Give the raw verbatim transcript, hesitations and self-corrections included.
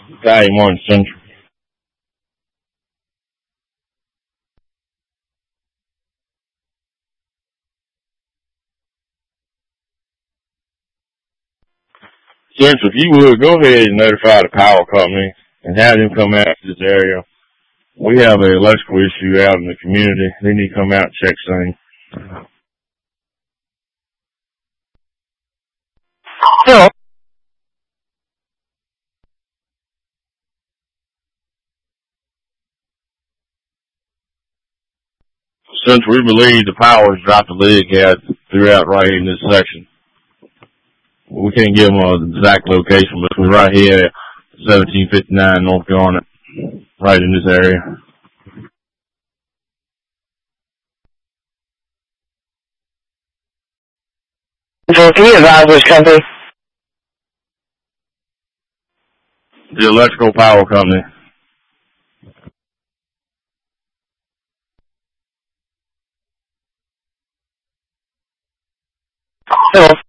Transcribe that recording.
Guy Morning Central. Central, if you would, go ahead and notify the power company and have them come out to this area. We have an electrical issue out in the community. They need to come out and check things. Hello. Since we believe the power's dropped the leak out throughout right in this section. We can't give them an exact location, but we're right here at seventeen fifty-nine North Garnet, right in this area. So can you advise which company? The electrical power company. Hello.